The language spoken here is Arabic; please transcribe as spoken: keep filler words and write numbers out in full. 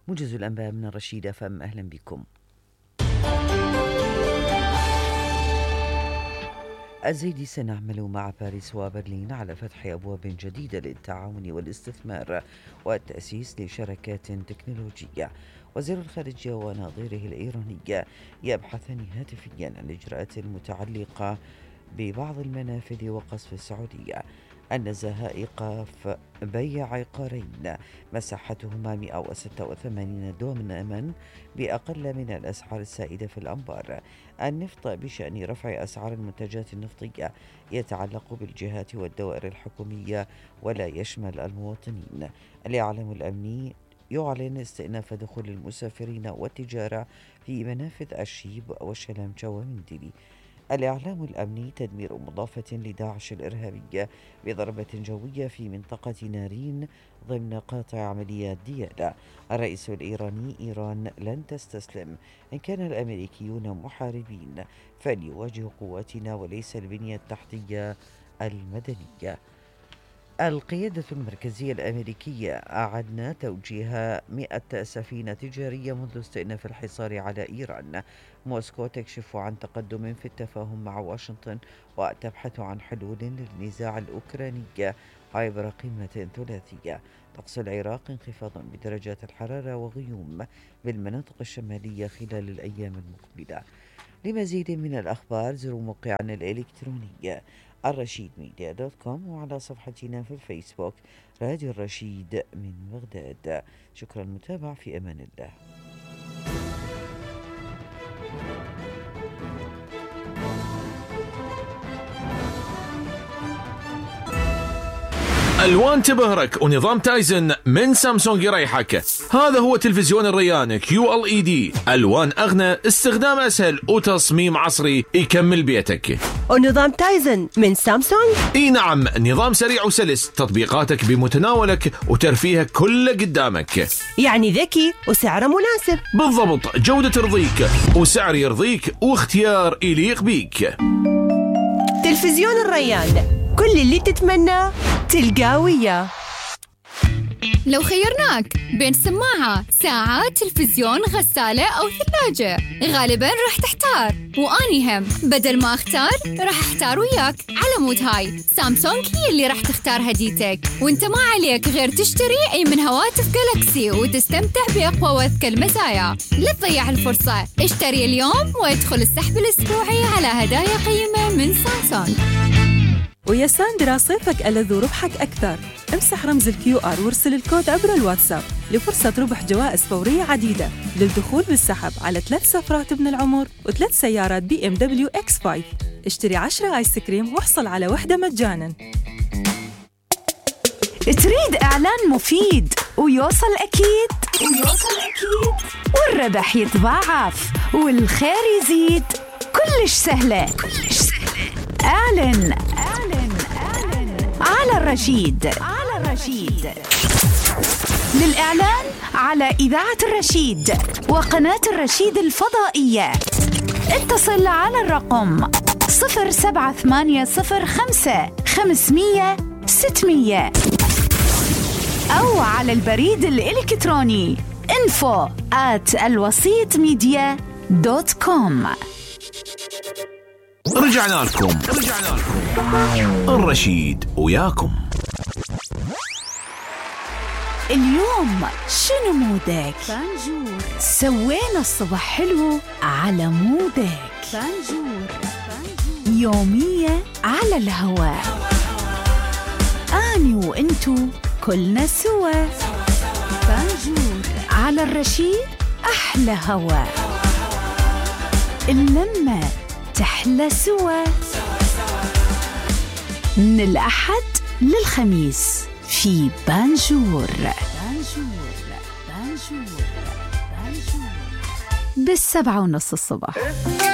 موجز الأنباء من الرشيد فم. أهلا بكم. الزيدي: سنعمل مع باريس وبرلين على فتح أبواب جديدة للتعاون والاستثمار والتأسيس لشركات تكنولوجية. وزير الخارجية ونظيره الإيراني يبحثان هاتفيا الإجراءات المتعلقة ببعض المنافذ وقصف السعودية. النزاهة: إيقاف بيع عقارين مساحتهما مئة وستة وثمانين دوما بأقل من الأسعار السائدة في الأنبار. النفط: بشأن رفع أسعار المنتجات النفطية يتعلق بالجهات والدوائر الحكومية ولا يشمل المواطنين. الإعلام الأمني: يعلن استئناف دخول المسافرين والتجارة في منافذ الشيب وشلامشة ومندلي. الإعلام الأمني: تدمير مضافة لداعش الإرهابية بضربة جوية في منطقة نارين ضمن قاطع عمليات ديالى. الرئيس الإيراني: إيران لن تستسلم، إن كان الأمريكيون محاربين فليواجهوا قواتنا وليس البنية التحتية المدنية. القيادة المركزية الأمريكية: أعدنا توجيه مئة سفينة تجارية منذ استئناف الحصار على إيران. موسكو تكشف عن تقدم في التفاهم مع واشنطن وتبحث عن حلول للنزاع الأوكراني عبر قمة ثلاثية. طقس العراق: انخفاض بدرجات الحرارة وغيوم بالمناطق الشمالية خلال الأيام المقبلة. لمزيد من الأخبار زوروا موقعنا الإلكتروني الرشيد ميديا دوت كوم وعلى صفحتنا في الفيسبوك راديو الرشيد من بغداد. شكرا للمتابعة، في أمان الله. ألوان تبهرك ونظام تايزن من سامسونج يريحك. هذا هو تلفزيون الريان كيو إل إي دي، ألوان أغنى، استخدام أسهل وتصميم عصري يكمل بيتك. ونظام تايزن من سامسونج؟ اي نعم، نظام سريع وسلس، تطبيقاتك بمتناولك وترفيهك كله قدامك، يعني ذكي وسعره مناسب. بالضبط، جودة ترضيك وسعر يرضيك واختيار يليق بيك. تلفزيون الريان، كل اللي تتمنى تلقاه وياه. لو خيرناك بين سماعة، ساعة، تلفزيون، غسالة أو ثلاجة، غالباً راح تحتار، وأني هم بدل ما أختار راح أحتار وياك. على مود هاي سامسونج هي اللي راح تختار هديتك، وانت ما عليك غير تشتري أي من هواتف جالاكسي وتستمتع بأقوى وأذكى المزايا. لا تضيع الفرصة، اشتري اليوم وادخل السحب الأسبوعي على هدايا قيمة من سامسونج. ويا ساندرا، صيفك ألذ وربحك أكثر. امسح رمز الكيو آر وارسل الكود عبر الواتساب لفرصة ربح جوائز فورية عديدة للدخول بالسحب على ثلاث سفرات ابن العمر وثلاث سيارات بي ام دبليو اكس خمسة. اشتري عشرة آيس كريم واحصل على واحدة مجانا. تريد إعلان مفيد ويوصل أكيد ويوصل أكيد والربح يتضاعف والخير يزيد؟ كلش سهلة كلش سهلة. اعلن اعلن اعلن على الرشيد على الرشيد. للإعلان على إذاعة الرشيد وقناة الرشيد الفضائية اتصل على الرقم صفر سبعة ثمانية صفر خمسة خمسمية ستمية أو على البريد الإلكتروني info at الوسيط ميديا دوت كوم. رجعنا لكم رجعنا لكم الرشيد وياكم. اليوم شنو مودك؟ فانجور. سوينا الصبح حلو على مودك. فانجور. فانجور. يومية على الهواء، أني وإنتو كلنا سوا. فانجور على الرشيد، أحلى هواء، اللمة تحلى سوا. من الأحد للخميس في بانجور. بانجور بانجور بانجور بالسبعة ونص الصبح.